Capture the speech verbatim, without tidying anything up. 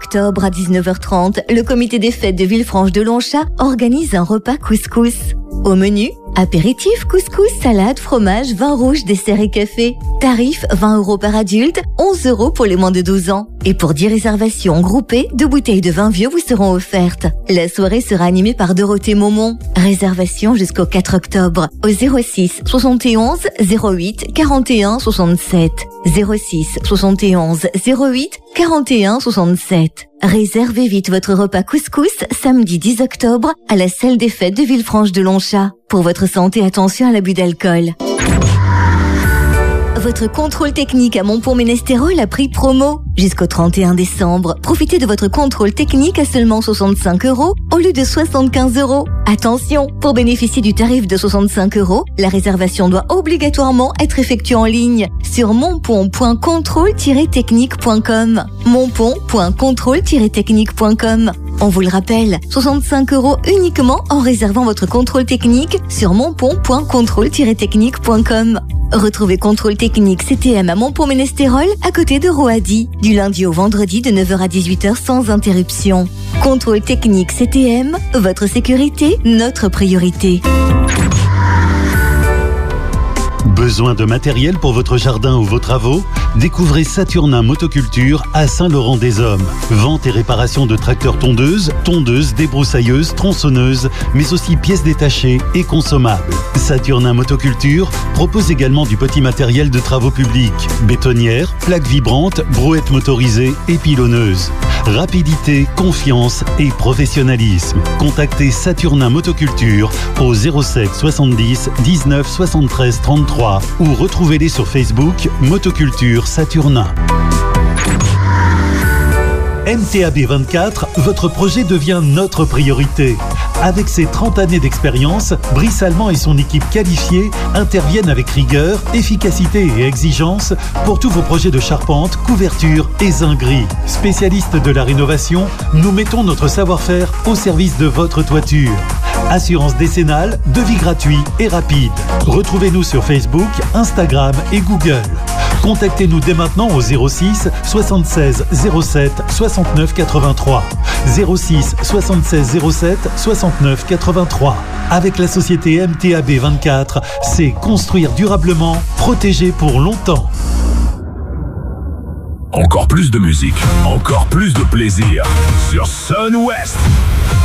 octobre à dix-neuf heures trente, le comité des fêtes de Villefranche-de-Lonchat organise un repas couscous. Au menu, apéritif, couscous, salade, fromage, vin rouge, dessert et café. Tarif vingt euros par adulte, onze euros pour les moins de douze ans. Et pour dix réservations groupées, deux bouteilles de vin vieux vous seront offertes. La soirée sera animée par Dorothée Maumont. Réservation jusqu'au quatre octobre au zéro six soixante et onze zéro huit quarante et un soixante-sept. zéro six soixante et onze zéro huit quarante et un soixante-sept. Réservez vite votre repas couscous samedi dix octobre à la salle des fêtes de Villefranche-de-Lonchat. Pour votre santé, attention à l'abus d'alcool. Votre contrôle technique à Montpont-Ménestérol a prix promo. Jusqu'au trente et un décembre, profitez de votre contrôle technique à seulement soixante-cinq euros au lieu de soixante-quinze euros. Attention, pour bénéficier du tarif de soixante-cinq euros, la réservation doit obligatoirement être effectuée en ligne sur montpont point contrôle tiret technique point com. montpont point contrôle tiret technique point com. On vous le rappelle, soixante-cinq euros uniquement en réservant votre contrôle technique sur montpont point contrôle tiret technique point com. Retrouvez Contrôle Technique C T M à Montpont-Ménestérol à côté de Roady, du lundi au vendredi de neuf heures à dix-huit heures sans interruption. Contrôle Technique C T M, votre sécurité, notre priorité. Besoin de matériel pour votre jardin ou vos travaux? Découvrez Saturnin Motoculture à Saint-Laurent-des-Hommes. Vente et réparation de tracteurs tondeuses, tondeuses, débroussailleuses, tronçonneuses, mais aussi pièces détachées et consommables. Saturnin Motoculture propose également du petit matériel de travaux publics, bétonnières, plaques vibrantes, brouettes motorisées et pilonneuses. Rapidité, confiance et professionnalisme. Contactez Saturnin Motoculture au zéro sept soixante-dix dix-neuf soixante-treize trente-trois ou retrouvez-les sur Facebook Motoculture Saturnin. M T A B vingt-quatre, votre projet devient notre priorité. Avec ses trente années d'expérience, Brice Allemand et son équipe qualifiée interviennent avec rigueur, efficacité et exigence pour tous vos projets de charpente, couverture et zinguerie. Spécialistes de la rénovation, nous mettons notre savoir-faire au service de votre toiture. Assurance décennale, devis gratuit et rapide. Retrouvez-nous sur Facebook, Instagram et Google. Contactez-nous dès maintenant au zéro six soixante-seize zéro sept soixante-neuf quatre-vingt-trois. zéro six soixante-seize zéro sept soixante-neuf quatre-vingt-trois. Avec la société M T A B vingt-quatre, c'est construire durablement, protéger pour longtemps. Encore plus de musique, encore plus de plaisir sur Sun West.